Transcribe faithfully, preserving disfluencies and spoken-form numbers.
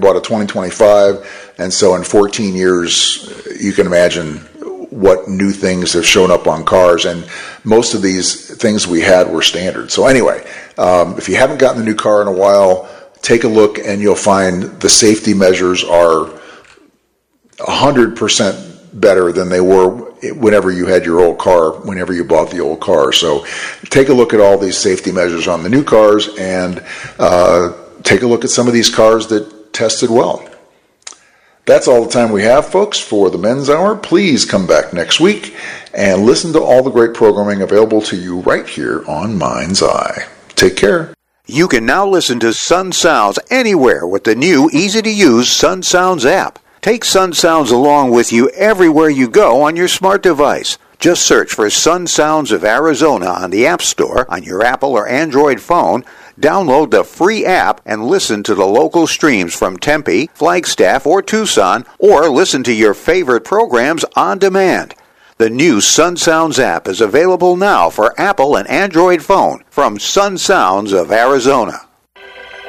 bought a twenty twenty-five, and so in fourteen years, you can imagine what new things have shown up on cars, and most of these things we had were standard. So anyway, um, if you haven't gotten a new car in a while, take a look and you'll find the safety measures are one hundred percent better than they were whenever you had your old car, whenever you bought the old car. So take a look at all these safety measures on the new cars, and uh, take a look at some of these cars that tested well. That's all the time we have, folks, for the Men's Hour. Please come back next week and listen to all the great programming available to you right here on Mind's Eye. Take care. You can now listen to Sun Sounds anywhere with the new, easy-to-use Sun Sounds app. Take Sun Sounds along with you everywhere you go on your smart device. Just search for Sun Sounds of Arizona on the App Store on your Apple or Android phone. Download the free app and listen to the local streams from Tempe, Flagstaff, or Tucson, or listen to your favorite programs on demand. The new Sun Sounds app is available now for Apple and Android phone from Sun Sounds of Arizona.